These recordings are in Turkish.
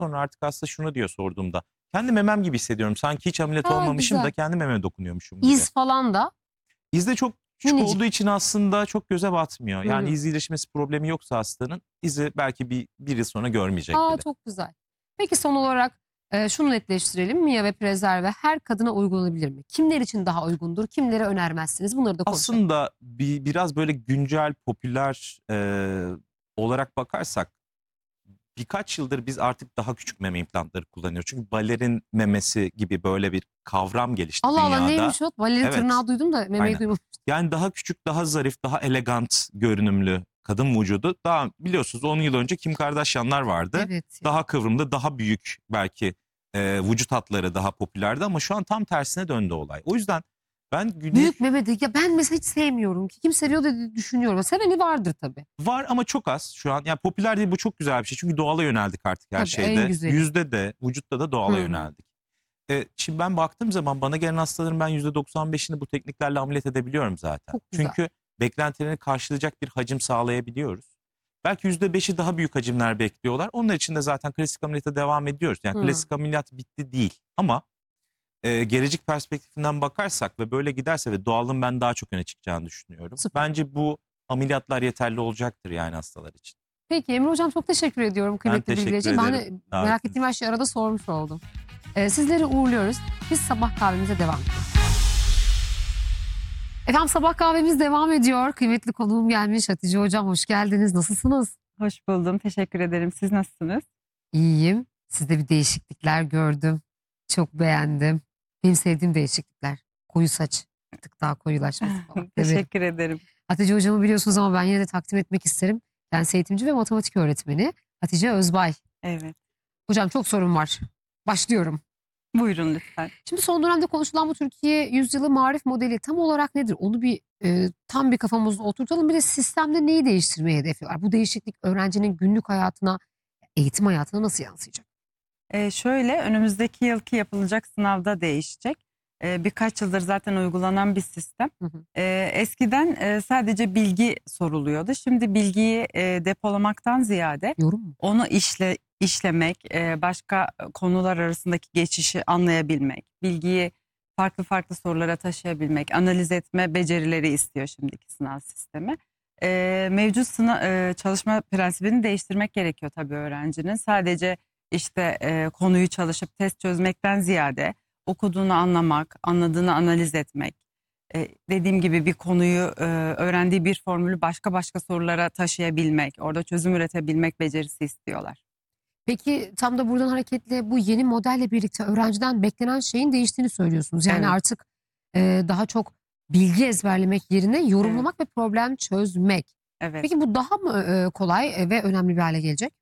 sonra artık hasta şunu diyor sorduğumda. Kendi memem gibi hissediyorum. Sanki hiç ameliyat Aa, olmamışım da güzel. kendi mememe dokunuyormuşum gibi. İz falan da İzde çok küçük minicik. olduğu için aslında çok göze batmıyor. Yani Hı. iz iyileşmesi problemi yoksa hastanın izi belki bir yıl sonra görmeyecek Aa, bile. çok güzel. Peki son olarak şunu netleştirelim. Mia ve prezerve her kadına uygulanabilir mi? Kimler için daha uygundur? Kimlere önermezsiniz? Bunları da konuşalım. Aslında biraz böyle güncel, popüler olarak bakarsak birkaç yıldır biz artık daha küçük meme implantları kullanıyoruz. Çünkü balerin memesi gibi böyle bir kavram gelişti Allah Allah, dünyada. neymiş o? Balerin Evet, tırnağı duydum da memeyi aynen. duymamıştım. Yani daha küçük, daha zarif, daha elegant görünümlü kadın vücudu. Daha biliyorsunuz 10 yıl önce Kim Kardashian'lar vardı. Evet ya. Daha kıvrımlı, daha büyük belki vücut hatları daha popülerdi ama şu an tam tersine döndü olay. O yüzden ben Büyük meme de ya, ben mesela hiç sevmiyorum ki. Kim seviyor da düşünüyorum. Seveni vardır tabii. var ama çok az şu an. Yani popüler değil, bu çok güzel bir şey. Çünkü doğala yöneldik artık her Tabii, en şeyde. güzeli. Yüzde de, vücutta da doğala Hı hı. yöneldik. Şimdi ben baktığım zaman bana gelen hastaların ben %95'ini bu tekniklerle ameliyat edebiliyorum zaten. Çok güzel. Çünkü beklentilerini karşılayacak bir hacim sağlayabiliyoruz. Belki %5'i daha büyük hacimler bekliyorlar. Onlar için de zaten klasik ameliyata devam ediyoruz. Yani Hı. klasik ameliyat bitti değil. Ama gelecek perspektifinden bakarsak ve böyle giderse ve doğalın ben daha çok öne çıkacağını düşünüyorum. Süper. Bence bu ameliyatlar yeterli olacaktır yani hastalar için. Peki Emre Hocam, çok teşekkür ediyorum Ben kıymetli bilgiler teşekkür için. Ben ederim de merak davetiniz ettiğim her şeyi arada sormuş oldum. Sizleri uğurluyoruz. Biz sabah kahvemize devam ediyoruz. Efendim, sabah kahvemiz devam ediyor. Kıymetli konuğum gelmiş. Hatice Hocam, hoş geldiniz. Nasılsınız? Hoş buldum. Teşekkür ederim. Siz nasılsınız? İyiyim. Sizde bir değişiklikler gördüm. Çok beğendim. Benim sevdiğim değişiklikler. Koyu saç. Bir tık daha koyulaşması falan. Evet. Teşekkür ederim. Hatice Hocam'ı biliyorsunuz ama ben yine de takdim etmek isterim. Kendisi eğitimci ve matematik öğretmeni. Hatice Özbay. Evet. Hocam, çok sorun var. Başlıyorum. Buyurun lütfen. Şimdi son dönemde konuşulan bu Türkiye Yüzyılı Marif modeli tam olarak nedir? Onu tam bir kafamızda oturtalım. Bir de sistemde neyi değiştirmeyi hedefliyorlar? Bu değişiklik öğrencinin günlük hayatına, eğitim hayatına nasıl yansıyacak? Şöyle, önümüzdeki yılki yapılacak sınavda değişecek. Birkaç yıldır zaten uygulanan bir sistem. Hı hı. Eskiden sadece bilgi soruluyordu. Şimdi bilgiyi depolamaktan ziyade Yorum mu? onu işlemek, başka konular arasındaki geçişi anlayabilmek, bilgiyi farklı farklı sorulara taşıyabilmek, analiz etme becerileri istiyor şimdiki sınav sistemi. Mevcut çalışma prensibini değiştirmek gerekiyor tabii öğrencinin. Sadece işte konuyu çalışıp test çözmekten ziyade okuduğunu anlamak, anladığını analiz etmek, dediğim gibi bir konuyu öğrendiği bir formülü başka sorulara taşıyabilmek, orada çözüm üretebilmek becerisi istiyorlar. Peki tam da buradan hareketle bu yeni modelle birlikte öğrenciden beklenen şeyin değiştiğini söylüyorsunuz. Yani Evet. artık daha çok bilgi ezberlemek yerine yorumlamak ve problem çözmek. Evet. Peki bu daha mı kolay ve önemli bir hale gelecek?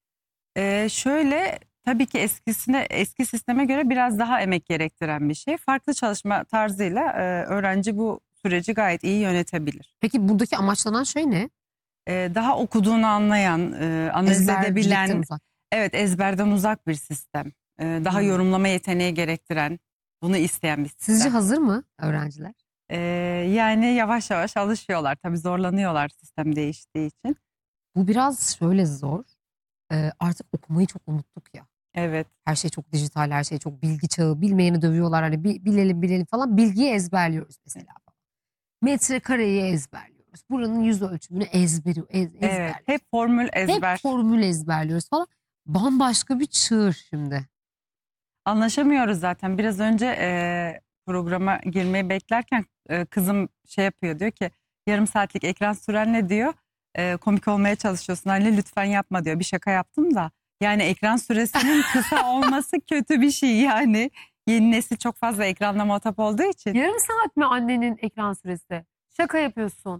Şöyle, tabii ki eski sisteme göre biraz daha emek gerektiren bir şey. Farklı çalışma tarzıyla öğrenci bu süreci gayet iyi yönetebilir. Peki buradaki amaçlanan şey ne? Daha okuduğunu anlayan, analiz Ezbercilikten edebilen, uzak. evet, ezberden uzak bir sistem. Daha yorumlama yeteneği gerektiren, bunu isteyen bir sistem. Sizce hazır mı öğrenciler? Yani yavaş yavaş alışıyorlar. Tabii zorlanıyorlar sistem değiştiği için. Bu biraz şöyle zor. Artık okumayı çok unuttuk ya. Evet. Her şey çok dijital, her şey çok bilgi çağı. Bilmeyeni dövüyorlar. Hani bilelim falan. Bilgiyi ezberliyoruz mesela. Metrekareyi ezberliyoruz. Buranın yüz ölçümünü ezberliyoruz. Evet. Hep formül ezber. Hep formül ezberliyoruz falan. Bambaşka bir çığır şimdi. Anlaşamıyoruz zaten. Biraz önce programa girmeyi beklerken kızım şey yapıyor, diyor ki yarım saatlik ekran süren ne diyor? Komik olmaya çalışıyorsun anne, lütfen yapma diyor. Bir şaka yaptım da. Yani ekran süresinin kısa olması kötü bir şey yani. Yeni nesil çok fazla ekranla muhatap olduğu için. Yarım saat mi annenin ekran süresi? Şaka yapıyorsun.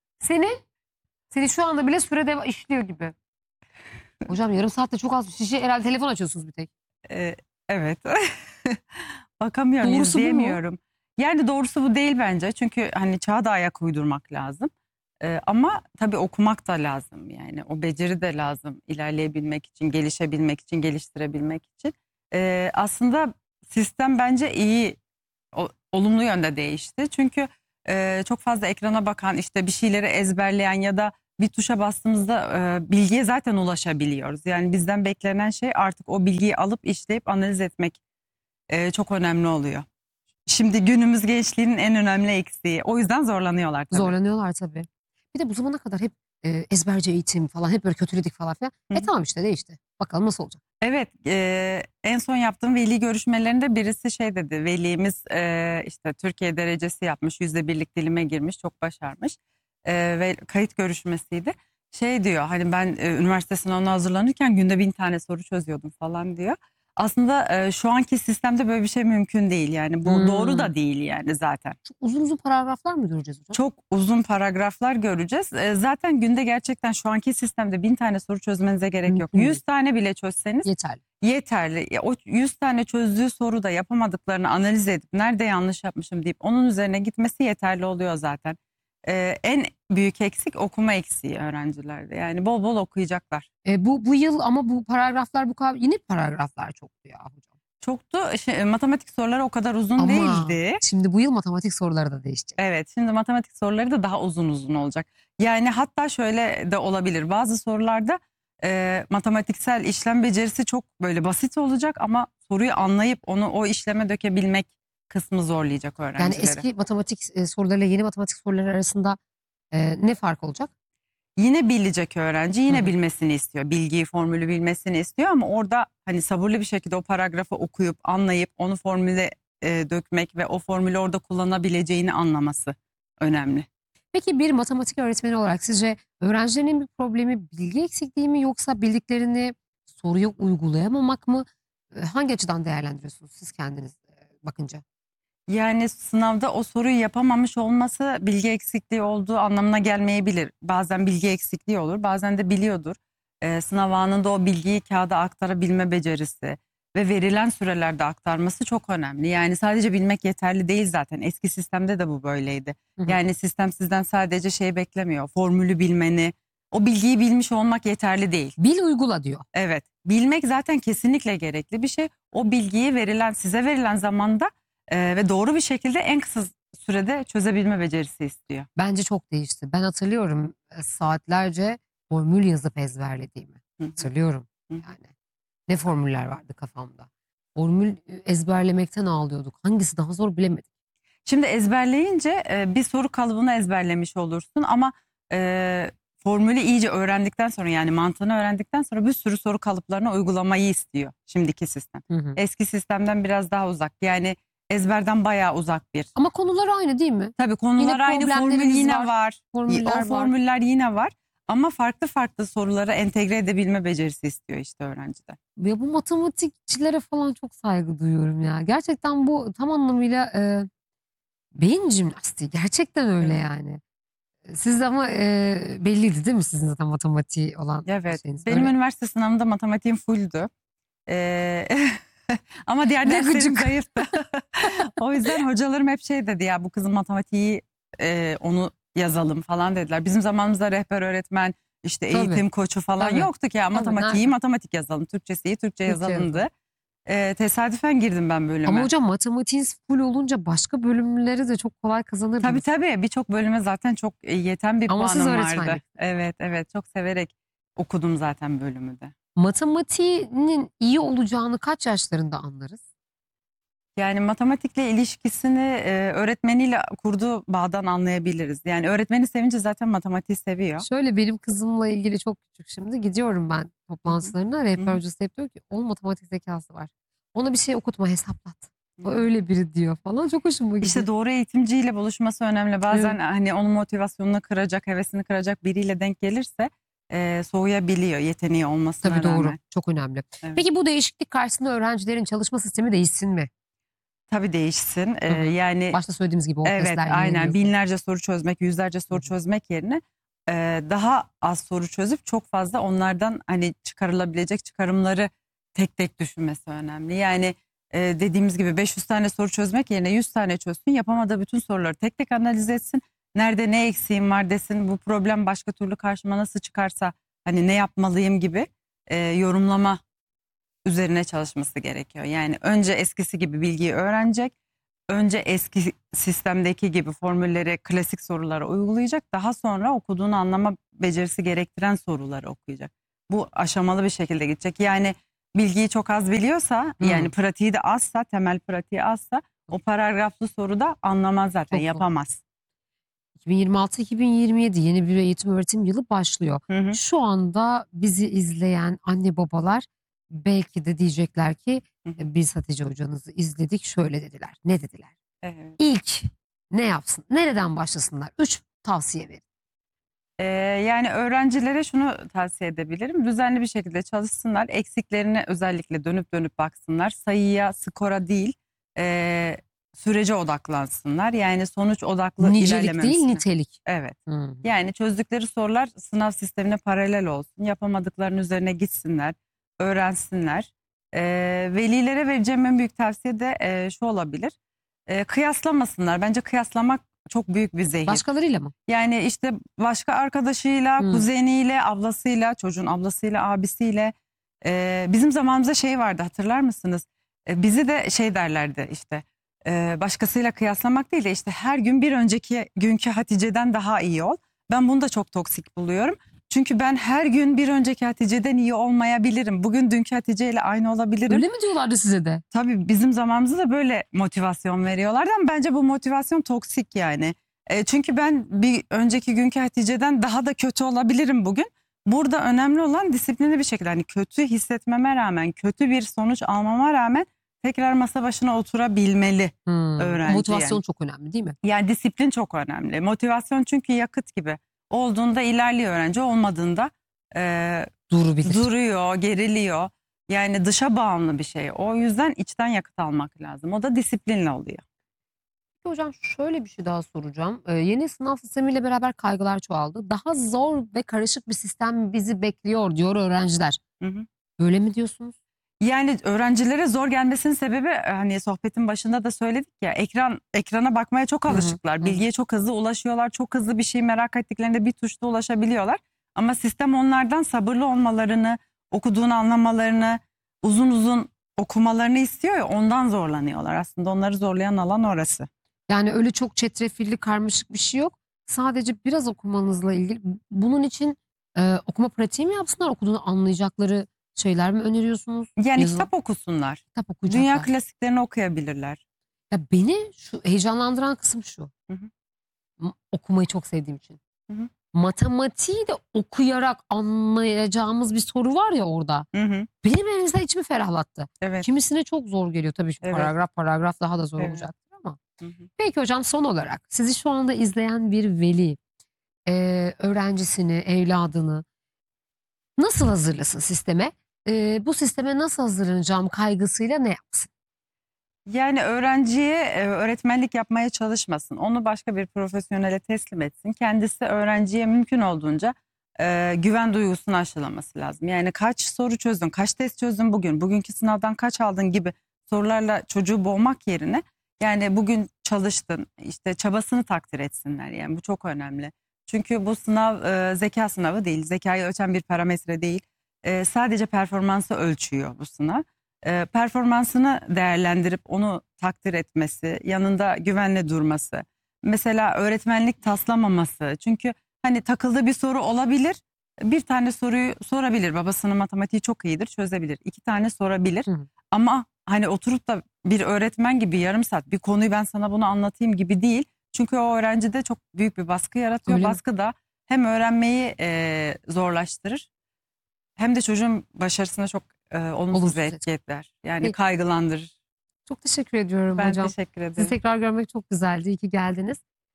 Senin şu anda bile sürede işliyor gibi. Hocam, yarım saatte çok az bir şey. Herhalde telefon açıyorsunuz bir tek. Evet. Bakamıyorum, Doğrusu bu mu? izleyemiyorum. Yani doğrusu bu değil bence. Çünkü hani çağa da ayak uydurmak lazım. Ama tabii okumak da lazım. Yani o beceri de lazım ilerleyebilmek için, gelişebilmek için, geliştirebilmek için. Aslında sistem bence iyi, olumlu yönde değişti. Çünkü çok fazla ekrana bakan, işte bir şeyleri ezberleyen ya da bir tuşa bastığımızda bilgiye zaten ulaşabiliyoruz. Yani bizden beklenen şey artık o bilgiyi alıp işleyip analiz etmek çok önemli oluyor. Şimdi günümüz gençliğinin en önemli eksiği. O yüzden zorlanıyorlar tabii. Zorlanıyorlar tabii. Bir de bu zamana kadar hep ezberci eğitim falan, hep böyle kötüledik falan filan. Hı hı. Tamam işte değişti. Bakalım nasıl olacak. Evet, en son yaptığım veli görüşmelerinde birisi şey dedi. Velimiz işte Türkiye derecesi yapmış, %1'lik dilime girmiş, çok başarmış. Ve kayıt görüşmesiydi. Şey diyor, hani ben üniversite sınavına hazırlanırken günde 1000 tane soru çözüyordum falan diyor. Aslında şu anki sistemde böyle bir şey mümkün değil, yani bu doğru da değil yani zaten. Çok uzun uzun paragraflar mı göreceğiz hocam? Çok uzun paragraflar göreceğiz. Zaten günde gerçekten şu anki sistemde 1000 tane soru çözmenize gerek yok. Mümkün 100 tane bile çözseniz Yeterli. yeterli. O 100 tane çözdüğü soruda yapamadıklarını analiz edip nerede yanlış yapmışım deyip onun üzerine gitmesi yeterli oluyor zaten. En büyük eksik okuma eksiği öğrencilerde. Yani bol bol okuyacaklar. Bu yıl ama bu paragraflar bu kadar, yine paragraflar çoktu ya hocam. Çoktu. Matematik soruları o kadar uzun Ama değildi. şimdi bu yıl matematik soruları da değişecek. Evet, şimdi matematik soruları da daha uzun olacak. Yani hatta şöyle de olabilir. Bazı sorularda matematiksel işlem becerisi çok böyle basit olacak ama soruyu anlayıp onu o işleme dökebilmek kısmı zorlayacak Yani öğrencileri. eski matematik sorularıyla yeni matematik soruları arasında ne fark olacak? Yine bilecek öğrenci, yine Hı hı. bilmesini istiyor. Bilgiyi, formülü bilmesini istiyor ama orada hani sabırlı bir şekilde o paragrafı okuyup, anlayıp onu formüle dökmek ve o formülü orada kullanabileceğini anlaması önemli. Peki bir matematik öğretmeni olarak sizce öğrencilerin bir problemi bilgi eksikliği mi, yoksa bildiklerini soruya uygulayamamak mı? Hangi açıdan değerlendiriyorsunuz siz kendiniz bakınca? Yani sınavda o soruyu yapamamış olması bilgi eksikliği olduğu anlamına gelmeyebilir. Bazen bilgi eksikliği olur, bazen de biliyordur. Sınav anında o bilgiyi kağıda aktarabilme becerisi ve verilen sürelerde aktarması çok önemli. Yani sadece bilmek yeterli değil zaten. Eski sistemde de bu böyleydi. Hı hı. Yani sistem sizden sadece şey beklemiyor. Formülü bilmeni, o bilgiyi bilmiş olmak yeterli değil. Bil uygula diyor. Evet, bilmek zaten kesinlikle gerekli bir şey. O bilgiyi size verilen zamanda ve doğru bir şekilde en kısa sürede çözebilme becerisi istiyor. Bence çok değişti. Ben hatırlıyorum saatlerce formül yazıp ezberlediğimi. Hı hı. Hatırlıyorum Hı. yani. Ne formüller vardı kafamda. Formül ezberlemekten ağlıyorduk. Hangisi daha zor bilemedik. Şimdi ezberleyince bir soru kalıbını ezberlemiş olursun ama formülü iyice öğrendikten sonra, yani mantığını öğrendikten sonra bir sürü soru kalıplarına uygulamayı istiyor şimdiki sistem. Hı hı. Eski sistemden biraz daha uzak, yani ezberden bayağı uzak bir. Ama konular aynı değil mi? Tabii konular Yine aynı, formül problemlerimiz yine var, var. formüller O var. formüller yine var ama farklı sorulara entegre edebilme becerisi istiyor işte öğrencide. Ya bu matematikçilere falan çok saygı duyuyorum ya. Gerçekten bu tam anlamıyla beyin jimnastiği. Gerçekten öyle Evet. yani. Siz de ama belliydi değil mi sizin zaten matematiği olan Evet, şeyiniz? benim Öyle. üniversite sınavında matematiğim fulldü. Ee, ama diğer Ne derslerim gıcık. zayıftı. O yüzden hocalarım hep şey dedi, ya bu kızın matematiği onu yazalım falan dediler. Bizim zamanımızda rehber öğretmen, işte Tabii. eğitim koçu falan Tabii. yoktu ki, ya matematiği nerede? matematik yazalım, Türkçesi Türkçe yazalımdı. Tesadüfen girdim ben bölüme. Ama hocam matematiğiniz full olunca başka bölümleri de çok kolay kazanırdınız. Tabii birçok bölüme zaten çok yeten bir Ama siz puanım vardı. öğretmenlik. Evet çok severek okudum zaten bölümü de. Matematiğinin iyi olacağını kaç yaşlarında anlarız? Yani matematikle ilişkisini öğretmeniyle kurduğu bağdan anlayabiliriz. Yani öğretmeni sevince zaten matematiği seviyor. Şöyle, benim kızımla ilgili çok küçük, şimdi gidiyorum ben toplantılarına. Rehber hocası hep diyor ki onun matematik zekası var. Ona bir şey okutma, hesaplat. O öyle biri diyor falan. Çok hoşuma gidiyor. İşte doğru eğitimciyle buluşması önemli. Bazen Evet. hani onun motivasyonunu kıracak, hevesini kıracak biriyle denk gelirse soğuyabiliyor yeteneği olmasına Tabii doğru. rağmen. Çok önemli. Evet. Peki bu değişiklik karşısında öğrencilerin çalışma sistemi değişsin mi? Tabii değişsin. Hı hı. Yani Başta söylediğimiz gibi o evet, testler aynen, yeniliyorsa. binlerce soru çözmek, yüzlerce soru Hı hı. çözmek yerine daha az soru çözüp çok fazla onlardan hani çıkarılabilecek çıkarımları tek tek düşünmesi önemli. Yani dediğimiz gibi 500 tane soru çözmek yerine 100 tane çözsün, yapamadığı bütün soruları tek tek analiz etsin. Nerede ne eksiğim var desin, bu problem başka türlü karşıma nasıl çıkarsa hani ne yapmalıyım gibi yorumlama üzerine çalışması gerekiyor. Yani önce eskisi gibi bilgiyi öğrenecek. önce eski sistemdeki gibi formülleri, klasik soruları uygulayacak. Daha sonra okuduğunu anlama becerisi gerektiren soruları okuyacak. Bu aşamalı bir şekilde gidecek. Yani bilgiyi çok az biliyorsa, yani pratiği de azsa, temel pratiği azsa o paragraflı soruda anlamaz zaten, Çok doğru. yapamaz. 2026-2027 yeni bir eğitim öğretim yılı başlıyor. Hı hı. Şu anda bizi izleyen anne babalar belki de diyecekler ki Hı hı. biz Hatice hocanızı izledik, şöyle dediler. Ne dediler? Evet. İlk ne yapsın? Nereden başlasınlar? 3 tavsiye verin. Yani öğrencilere şunu tavsiye edebilirim. Düzenli bir şekilde çalışsınlar. Eksiklerine özellikle dönüp dönüp baksınlar. Sayıya, skora değil, sürece odaklansınlar. Yani sonuç odaklı Nicelik değil, ilerlememesine. nitelik. Evet. Hı. Yani çözdükleri sorular sınav sistemine paralel olsun. Yapamadıklarının üzerine gitsinler, öğrensinler. Velilere vereceğim en büyük tavsiye de şu olabilir. Kıyaslamasınlar. Bence kıyaslamak çok büyük bir zehir. Başkalarıyla mı? Yani işte başka arkadaşıyla, Hmm. kuzeniyle, ablasıyla, çocuğun ablasıyla, abisiyle. Bizim zamanımızda şey vardı, hatırlar mısınız? Bizi de şey derlerdi işte, başkasıyla kıyaslamak değil de işte her gün bir önceki günkü Hatice'den daha iyi ol. Ben bunu da çok toksik buluyorum. Çünkü ben her gün bir önceki Hatice'den iyi olmayabilirim. Bugün dünkü Hatice ile aynı olabilirim. Öyle mi diyorlardı size de? Tabii bizim zamanımızda da böyle motivasyon veriyorlardı ama bence bu motivasyon toksik yani. Çünkü ben bir önceki günkü Hatice'den daha da kötü olabilirim bugün. Burada önemli olan disiplinli bir şekilde, hani kötü hissetmeme rağmen, kötü bir sonuç almama rağmen tekrar masa başına oturabilmeli öğrenci. Motivasyon yani. çok önemli değil mi? Yani disiplin çok önemli. Motivasyon çünkü yakıt gibi. Olduğunda ilerliyor öğrenci, olmadığında Durabilir. duruyor, geriliyor. Yani dışa bağımlı bir şey. O yüzden içten yakıt almak lazım. O da disiplinle oluyor. Hocam şöyle bir şey daha soracağım. Yeni sınav sistemiyle beraber kaygılar çoğaldı. Daha zor ve karışık bir sistem bizi bekliyor diyor öğrenciler. Hı hı. Öyle mi diyorsunuz? Yani öğrencilere zor gelmesinin sebebi, hani sohbetin başında da söyledik ya, ekrana bakmaya çok Hı hı, alışıklar. hı. Bilgiye çok hızlı ulaşıyorlar. Çok hızlı bir şey merak ettiklerinde bir tuşla ulaşabiliyorlar. Ama sistem onlardan sabırlı olmalarını, okuduğunu anlamalarını, uzun uzun okumalarını istiyor ya, ondan zorlanıyorlar. Aslında onları zorlayan alan orası. Yani öyle çok çetrefilli karmaşık bir şey yok. Sadece biraz okumanızla ilgili. Bunun için okuma pratiği mi yapsınlar? Okuduğunu anlayacakları şeyler mi öneriyorsunuz? Yani Yazılı kitap okusunlar. kitap okuyacaklar. Dünya klasiklerini okuyabilirler. Ya beni şu heyecanlandıran kısım şu. Hı hı. Okumayı çok sevdiğim için. Hı hı. Matematiği de okuyarak anlayacağımız bir soru var ya orada. Hı hı. Benim en azından içimi ferahlattı. Evet. Kimisine çok zor geliyor tabii, şu Evet. paragraf paragraf daha da zor Evet. olacaktır ama. Hı hı. Peki hocam, son olarak sizi şu anda izleyen bir veli öğrencisini, evladını nasıl hazırlasın sisteme? Bu sisteme nasıl hazırlanacağım kaygısıyla ne yapsın? Yani öğrenciye öğretmenlik yapmaya çalışmasın. Onu başka bir profesyonele teslim etsin. Kendisi öğrenciye mümkün olduğunca güven duygusunu aşılaması lazım. Yani kaç soru çözdün, kaç test çözdün bugün, bugünkü sınavdan kaç aldın gibi sorularla çocuğu boğmak yerine, yani bugün çalıştın, işte çabasını takdir etsinler. Yani bu çok önemli. Çünkü bu sınav zeka sınavı değil, zekayı ölçen bir parametre değil. Sadece performansı ölçüyor bu sınav. Performansını değerlendirip onu takdir etmesi, yanında güvenle durması. Mesela öğretmenlik taslamaması. Çünkü hani takıldığı bir soru olabilir. Bir tane soruyu sorabilir. Babasının matematiği çok iyidir, çözebilir. 2 tane sorabilir. Hı. Ama hani oturup da bir öğretmen gibi yarım saat bir konuyu ben sana bunu anlatayım gibi değil. Çünkü o öğrencide çok büyük bir baskı yaratıyor. Öyle mi? Baskı da hem öğrenmeyi zorlaştırır, hem de çocuğun başarısına çok olumsuz Olumsuz etki eder. Yani Peki. kaygılandırır. Çok teşekkür ediyorum Ben hocam. teşekkür Sizi ederim. tekrar görmek çok güzeldi. İyi ki geldiniz.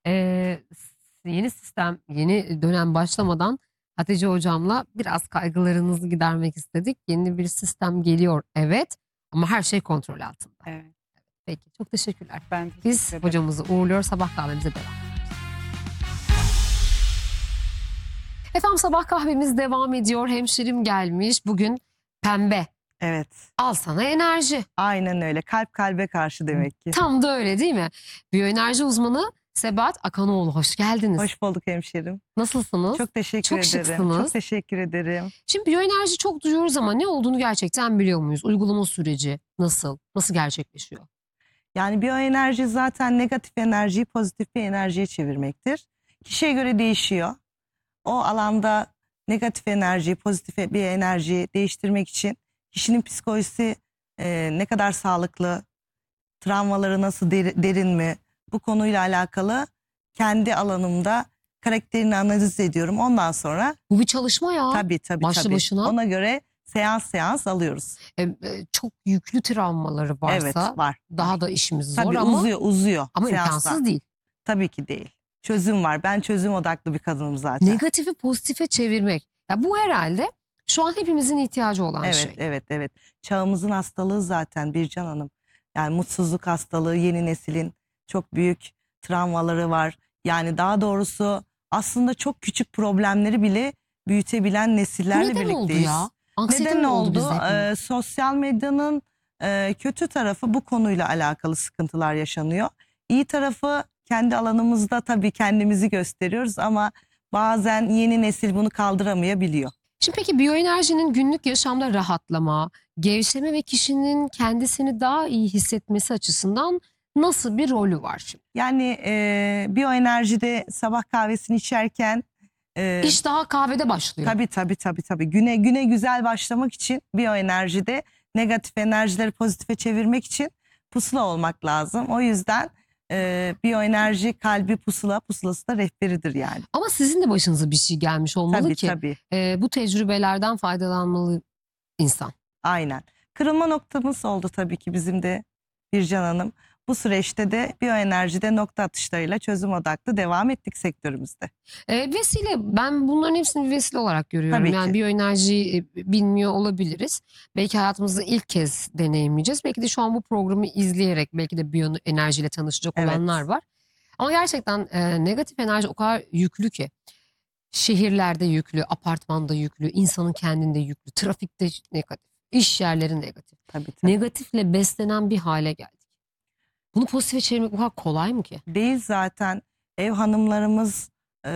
Yeni sistem, yeni dönem başlamadan Hatice hocamla biraz kaygılarınızı gidermek istedik. Yeni bir sistem geliyor, evet, ama her şey kontrol altında. Evet, Peki, çok teşekkürler. ben teşekkür Biz ederim. hocamızı uğurluyor, sabah kahvemize devam ediyoruz. Efendim, sabah kahvemiz devam ediyor. Hemşerim gelmiş bugün, pembe. Evet, Al sana enerji. aynen öyle. Kalp kalbe karşı demek ki. Tam da öyle değil mi? Biyoenerji uzmanı Sebahat Akanoğlu, hoş geldiniz. Hoş bulduk hemşerim. Nasılsınız? Çok teşekkür Çok ederim. şıksınız. Çok teşekkür ederim. Şimdi biyoenerji çok duyuyoruz ama ne olduğunu gerçekten biliyor muyuz? Uygulama süreci nasıl? Nasıl gerçekleşiyor? Yani biyoenerji zaten negatif enerjiyi pozitif bir enerjiye çevirmektir. Kişiye göre değişiyor. O alanda negatif enerjiyi pozitif bir enerjiyi değiştirmek için kişinin psikolojisi ne kadar sağlıklı, travmaları nasıl derin mi, bu konuyla alakalı kendi alanımda karakterini analiz ediyorum. Ondan sonra Bu bir çalışma ya. tabii Başlı başına. ona göre seans alıyoruz. Çok yüklü travmaları Evet, varsa var. daha da işimiz zor Tabii ama uzuyor ama seanslar. imkansız değil. Tabii ki değil. Çözüm var. Ben çözüm odaklı bir kadınım zaten. Negatifi pozitife çevirmek. Ya bu herhalde şu an hepimizin ihtiyacı olan şey. Evet. Çağımızın hastalığı zaten Bircan Hanım. Yani mutsuzluk hastalığı, yeni neslin çok büyük travmaları var. Yani daha doğrusu aslında çok küçük problemleri bile büyütebilen Bu nesillerle neden oldu birlikteyiz. ya? Anksiyete Neden mi oldu oldu? bizde hepimiz? Sosyal medyanın kötü tarafı, bu konuyla alakalı sıkıntılar yaşanıyor. İyi tarafı, kendi alanımızda tabii kendimizi gösteriyoruz ama bazen yeni nesil bunu kaldıramayabiliyor. Şimdi peki biyoenerjinin günlük yaşamda rahatlama, gevşeme ve kişinin kendisini daha iyi hissetmesi açısından nasıl bir rolü var şimdi? Yani biyoenerjide sabah kahvesini içerken İş daha kahvede başlıyor. tabii. Güne güzel başlamak için biyoenerjide negatif enerjileri pozitife çevirmek için pusula olmak lazım. O yüzden biyoenerji kalbi pusula, pusulası da rehberidir yani. Ama sizin de başınıza bir şey gelmiş olmalı ki Tabii. bu tecrübelerden faydalanmalı insan. Aynen. Kırılma noktamız oldu tabii ki bizim de Bircan Hanım. Bu süreçte de biyoenerjide nokta atışlarıyla çözüm odaklı devam ettik sektörümüzde. Vesile, ben bunların hepsini bir vesile olarak görüyorum. Tabii Yani ki. biyoenerjiyi bilmiyor olabiliriz. Belki hayatımızda ilk kez deneyimleyeceğiz. Belki de şu an bu programı izleyerek belki de biyoenerjiyle tanışacak Evet. olanlar var. Ama gerçekten negatif enerji o kadar yüklü ki. Şehirlerde yüklü, apartmanda yüklü, insanın kendinde yüklü, trafikte negatif, iş yerleri negatif. Tabii. Negatifle beslenen bir hale geldik. Bunu pozitife çevirmek bu kadar kolay mı ki? Değil zaten. Ev hanımlarımız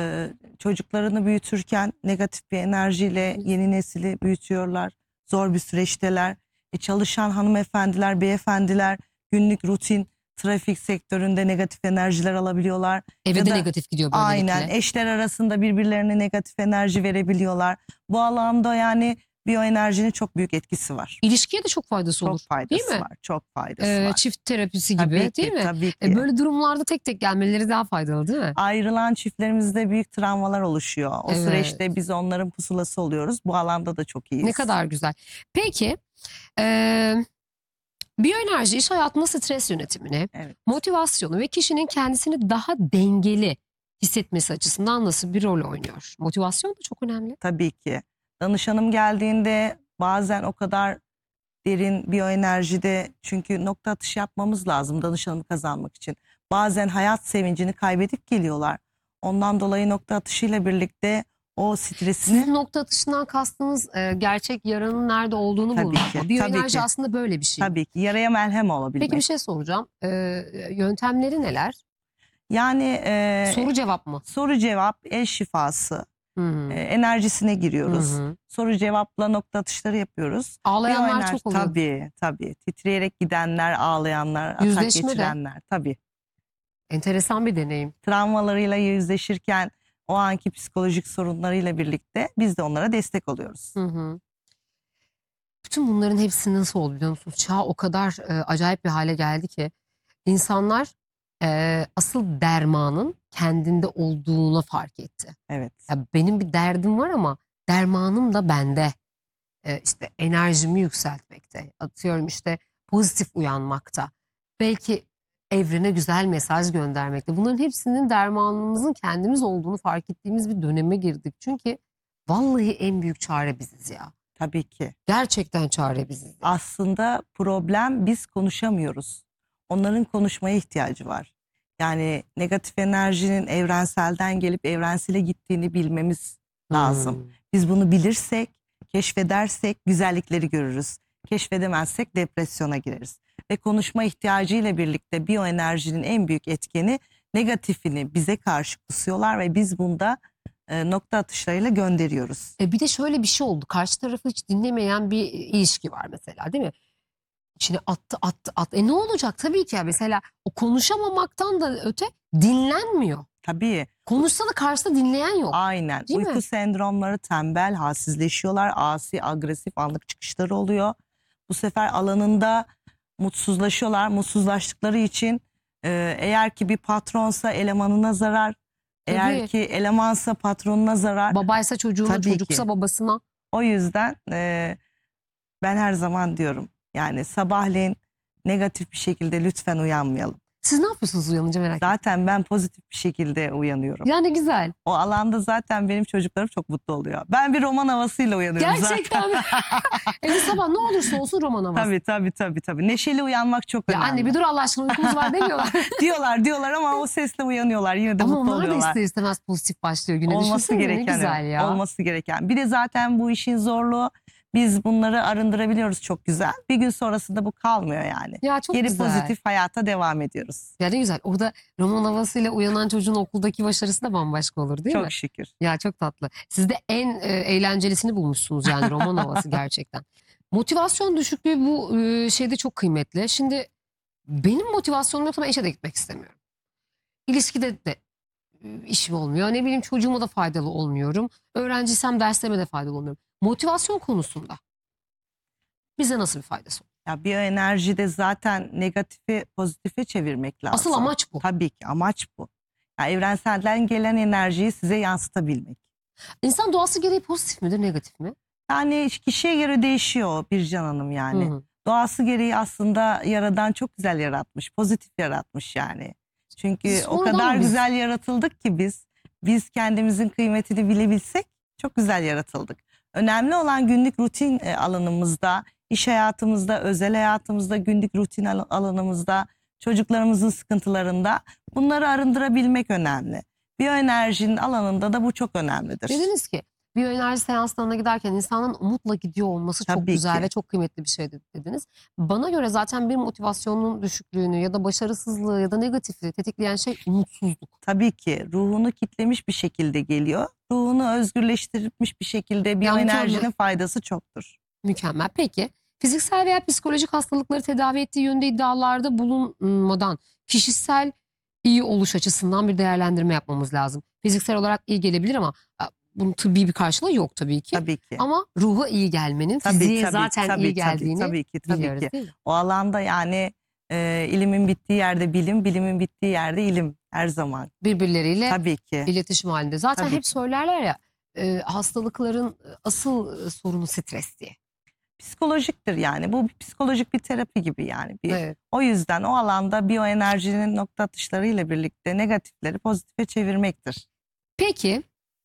çocuklarını büyütürken negatif bir enerjiyle yeni nesili büyütüyorlar. Zor bir süreçteler. Çalışan hanımefendiler, beyefendiler günlük rutin trafik sektöründe negatif enerjiler alabiliyorlar. Eve Ya de da negatif gidiyor böylelikle. aynen, eşler arasında birbirlerine negatif enerji verebiliyorlar. Bu alanda yani biyoenerjinin çok büyük etkisi var. İlişkiye de çok faydası olur. Çok faydası değil mi? var. Çok faydası var. Çift terapisi gibi Tabii ki, değil mi? tabii ki. Böyle durumlarda tek tek gelmeleri daha faydalı değil mi? Ayrılan çiftlerimizde büyük travmalar oluşuyor. O Evet. süreçte biz onların pusulası oluyoruz. Bu alanda da çok iyiyiz. Ne kadar güzel. Peki biyoenerji iş hayatında stres yönetimine, Evet. motivasyonu ve kişinin kendisini daha dengeli hissetmesi açısından nasıl bir rol oynuyor? Motivasyon da çok önemli. Tabii ki. Danışanım geldiğinde bazen o kadar derin biyoenerjide, çünkü nokta atışı yapmamız lazım danışanımı kazanmak için. Bazen hayat sevincini kaybedip geliyorlar. Ondan dolayı nokta atışıyla birlikte o stresini Sizin nokta atışından kastınız gerçek yaranın nerede olduğunu Tabii bulmak ki, mı? Biyoenerji tabii ki. aslında böyle bir şey. tabii ki yaraya merhem olabilmek. Peki bir şey soracağım. Yöntemleri neler? Yani Soru cevap mı? soru cevap, el şifası, Hı hı. enerjisine giriyoruz. Hı hı. Soru cevapla nokta atışları yapıyoruz. Ağlayanlar Biyoenerji, çok oluyor. tabii. Titreyerek gidenler, ağlayanlar, atak Yüzleşme de. geçirenler. Tabii. Enteresan bir deneyim. Travmalarıyla yüzleşirken o anki psikolojik sorunlarıyla birlikte biz de onlara destek oluyoruz. Hı hı. Bütün bunların hepsi nasıl oldu biliyor musunuz? Çağ o kadar acayip bir hale geldi ki insanlar asıl dermanın kendinde olduğuna fark etti. Evet. Ya benim bir derdim var ama dermanım da bende. İşte enerjimi yükseltmekte. Atıyorum işte pozitif uyanmakta. Belki evrene güzel mesaj göndermekte. Bunların hepsinin dermanımızın kendimiz olduğunu fark ettiğimiz bir döneme girdik. Çünkü vallahi en büyük çare biziz ya. Tabii ki. Gerçekten çare biziz. Aslında problem biz konuşamıyoruz. Onların konuşmaya ihtiyacı var. Yani negatif enerjinin evrenselden gelip evrensele gittiğini bilmemiz lazım. Hmm. Biz bunu bilirsek, keşfedersek güzellikleri görürüz. Keşfedemezsek depresyona gireriz. Ve konuşma ihtiyacıyla birlikte biyoenerjinin en büyük etkeni, negatifini bize karşı kusuyorlar ve biz bunda nokta atışlarıyla gönderiyoruz. Bir de şöyle bir şey oldu. Karşı tarafı hiç dinlemeyen bir ilişki var mesela değil mi? içine attı. Ne olacak? Tabii ki ya, mesela o konuşamamaktan da öte dinlenmiyor. Tabii. Konuşsa da karşısında dinleyen yok. Aynen. Değil mi? Uyku sendromları, tembel, halsizleşiyorlar. Asi, agresif, anlık çıkışları oluyor. Bu sefer alanında mutsuzlaşıyorlar. Mutsuzlaştıkları için eğer ki bir patronsa elemanına zarar. Eğer Tabii. ki elemansa patronuna zarar. Babaysa çocuğuna, Tabii çocuksa ki. babasına. O yüzden ben her zaman diyorum, yani sabahleyin negatif bir şekilde lütfen uyanmayalım. Siz ne yapıyorsunuz uyanınca, merak ettim. Zaten ben pozitif bir şekilde uyanıyorum. Ya ne güzel. O alanda zaten benim çocuklarım çok mutlu oluyor. Ben bir roman havasıyla uyanıyorum Gerçekten zaten. mi? Sabah ne olursa olsun roman havası. Tabii. Neşeli uyanmak çok Ya önemli. anne bir dur Allah aşkına, uykumuz var demiyorlar. diyorlar ama o sesle uyanıyorlar. Yine de Ama mutlu onlar da oluyorlar. ister istemez pozitif başlıyor güne. Olması Düşünsene, ne gereken güzel o. ya. Olması gereken. Bir de zaten bu işin zorluğu, biz bunları arındırabiliyoruz çok güzel. Bir gün sonrasında bu kalmıyor yani. Ya çok Geri güzel. pozitif hayata devam ediyoruz. Ya ne güzel. Orada roman havasıyla uyanan çocuğun okuldaki başarısı da bambaşka olur, değil mi? Çok şükür. Ya çok tatlı. Siz de en eğlencelisini bulmuşsunuz yani, roman havası gerçekten. Motivasyon düşüklüğü bu şeyde çok kıymetli. Şimdi benim motivasyonum yoksa ben işe de gitmek istemiyorum. İlişkide de işim olmuyor. Ne bileyim, çocuğuma da faydalı olmuyorum. Öğrenciysem derslerime de faydalı olmuyorum. Motivasyon konusunda bize nasıl bir faydası olur? Ya biyoenerjide zaten negatifi pozitife çevirmek lazım. Asıl amaç bu. Tabii ki amaç bu. Ya evrenselden gelen enerjiyi size yansıtabilmek. İnsan doğası gereği pozitif midir, negatif mi? Yani kişiye göre değişiyor Bircan Hanım yani. Hı hı. Doğası gereği aslında Yaradan çok güzel yaratmış. Pozitif yaratmış yani. Çünkü o Sonradan kadar mı biz- güzel yaratıldık ki biz kendimizin kıymetini bilebilsek çok güzel yaratıldık. Önemli olan günlük rutin alanımızda, iş hayatımızda, özel hayatımızda, günlük rutin alanımızda, çocuklarımızın sıkıntılarında bunları arındırabilmek önemli. Biyoenerjinin alanında da bu çok önemlidir. Dediniz ki biyoenerji seanslarına giderken insanın umutla gidiyor olması çok Tabii güzel ki. ve çok kıymetli bir şey dediniz. Bana göre zaten bir motivasyonun düşüklüğünü ya da başarısızlığı ya da negatifi tetikleyen şey umutsuzluk. Tabii ki ruhunu kitlemiş bir şekilde geliyor. Ruhunu özgürleştirmiş bir şekilde biyoenerjinin mükemmel. faydası çoktur. Mükemmel. Peki fiziksel veya psikolojik hastalıkları tedavi ettiği yönde iddialarda bulunmadan kişisel iyi oluş açısından bir değerlendirme yapmamız lazım. Fiziksel olarak iyi gelebilir ama bunun tıbbi bir karşılığı yok tabii ki. Tabii ki. Ama ruha iyi gelmenin, fiziğe zaten iyi geldiğini tabii biliyoruz ki. değil mi? O alanda yani ilimin bittiği yerde bilim, bilimin bittiği yerde ilim her zaman. Birbirleriyle Tabii ki. iletişim halinde. Zaten Tabii hep söylerler ya, hastalıkların asıl sorunu stres diye. Psikolojiktir yani. Bu psikolojik bir terapi gibi yani. Evet. O yüzden o alanda biyoenerjinin nokta atışlarıyla birlikte negatifleri pozitife çevirmektir. Peki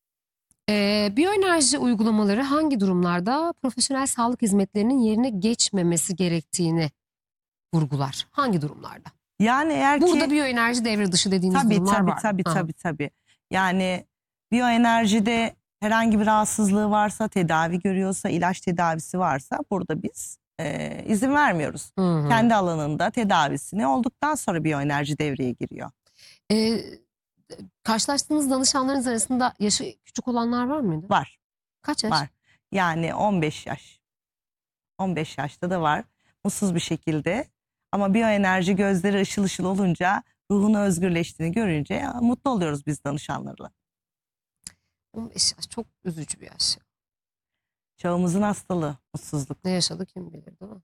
biyoenerji uygulamaları hangi durumlarda profesyonel sağlık hizmetlerinin yerine geçmemesi gerektiğini vurgular? Hangi durumlarda? Yani eğer Burada ki biyoenerji devre dışı dediğiniz tabii durumlar tabii var. tabii Ha. tabii. Yani biyoenerjide herhangi bir rahatsızlığı varsa, tedavi görüyorsa, ilaç tedavisi varsa burada biz izin vermiyoruz. Hı hı. Kendi alanında tedavisini olduktan sonra biyoenerji devreye giriyor. E, karşılaştığınız danışanlarınız arasında yaşı küçük olanlar var mıydı? Var, Kaç yaş? var. Yani 15 yaş. 15 yaşta da var. Mutsuz bir şekilde. Ama biyoenerji gözleri ışıl ışıl olunca, ruhunu özgürleştiğini görünce mutlu oluyoruz biz danışanlarla. 15 yaş çok üzücü bir yaş. Çağımızın hastalığı, mutsuzluk. Ne yaşadı kim bilir, değil mi?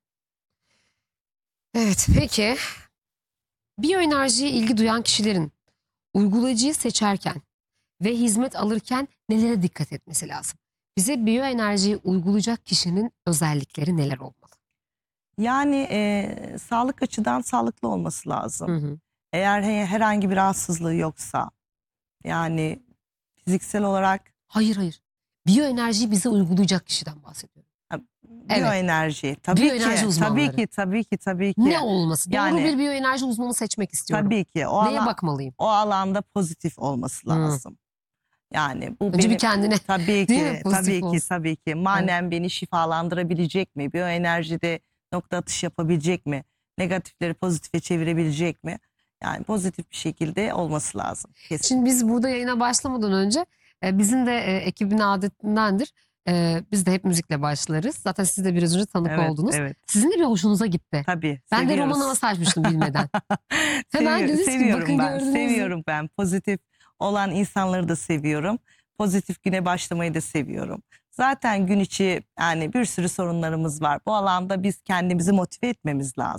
Evet, peki biyoenerjiye ilgi duyan kişilerin uygulayıcıyı seçerken ve hizmet alırken nelere dikkat etmesi lazım? Bize biyoenerjiyi uygulayacak kişinin özellikleri neler olmalı? Yani sağlık açıdan sağlıklı olması lazım. Hı hı. Eğer herhangi bir rahatsızlığı yoksa, yani fiziksel olarak Hayır. Biyoenerjiyi bize uygulayacak kişiden bahsediyorum. Evet. biyoenerji tabii Biyoenerji ki, uzmanları. tabii ki. Ne olması? Doğru Yani- bir biyoenerji uzmanı seçmek istiyorum. Tabii ki o Neye bakmalıyım? o alanda pozitif olması lazım. Yani bu Önce benim bir kendine. tabii Değil mi? ki, Pozitif olsun. tabii ki. Manen beni şifalandırabilecek mi? Biyoenerjide nokta atış yapabilecek mi? Negatifleri pozitife çevirebilecek mi? Yani pozitif bir şekilde olması lazım. Kesin. Şimdi biz burada yayına başlamadan önce bizim de ekibin adetindendir. Biz de hep müzikle başlarız. Zaten siz de biraz önce tanık Evet, oldunuz. evet. Sizin de bir hoşunuza gitti. Tabii. Ben de seviyoruz. roman havası açmıştım bilmeden. Hemen dediniz ki, Seviyorum bakın ben. gördünüz mü? Seviyorum ben. Pozitif olan insanları da seviyorum. Pozitif güne başlamayı da seviyorum. Zaten gün içi yani bir sürü sorunlarımız var. Bu alanda biz kendimizi motive etmemiz lazım.